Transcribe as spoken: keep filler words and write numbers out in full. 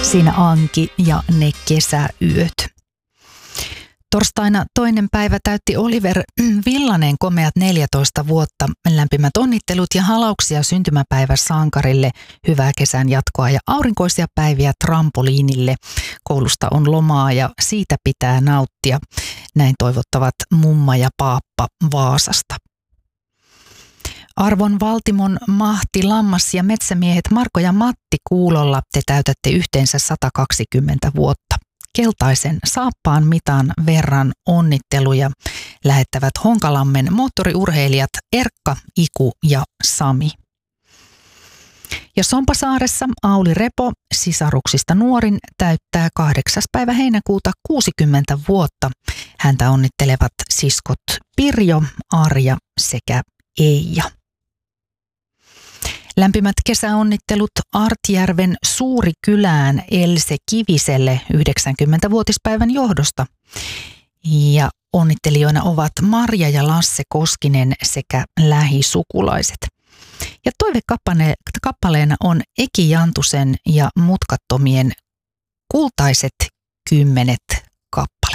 Siinä Anki ja ne kesäyöt. Torstaina toinen päivä täytti Oliver Villanen komeat neljätoista vuotta. Lämpimät onnittelut ja halauksia syntymäpäivä sankarille, hyvää kesän jatkoa ja aurinkoisia päiviä trampoliinille. Koulusta on lomaa ja siitä pitää nauttia. Näin toivottavat mumma ja paappa Vaasasta. Arvon Valtimon Mahti, Lammas ja metsämiehet Marko ja Matti Kuulolla te täytätte yhteensä sata kaksikymmentä vuotta. Keltaisen saappaan mitan verran onnitteluja lähettävät Honkalammen moottoriurheilijat Erkka, Iku ja Sami. Ja Sompasaaressa Auli Repo, sisaruksista nuorin, täyttää kahdeksas päivä heinäkuuta kuusikymmentä vuotta. Häntä onnittelevat siskot Pirjo, Arja sekä Eija. Lämpimät kesäonnittelut Artjärven Suurikylään Else Kiviselle yhdeksänkymmentävuotispäivän johdosta. Ja onnittelijoina ovat Marja ja Lasse Koskinen sekä lähisukulaiset. Ja toivekappaleena on Eki Jantusen ja Mutkattomien Kultaiset kymmenet kappale.